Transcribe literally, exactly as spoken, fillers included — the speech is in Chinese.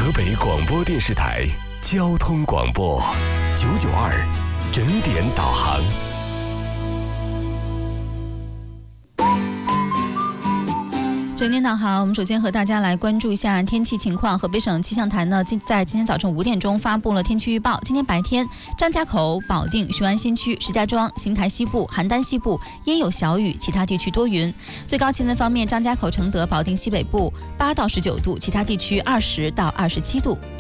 河北广播电视台交通广播九九二整点导航。 整点导航，我们首先和大家来关注一下天气情况。河北省气象台呢，在今天早晨五点钟发布了天气预报。今天白天，张家口、保定、雄安新区、石家庄、邢台西部、邯郸西部阴有小雨，其他地区多云。最高气温方面，张家口、承德、保定西北部八到十九度，其他地区二十到二十七度。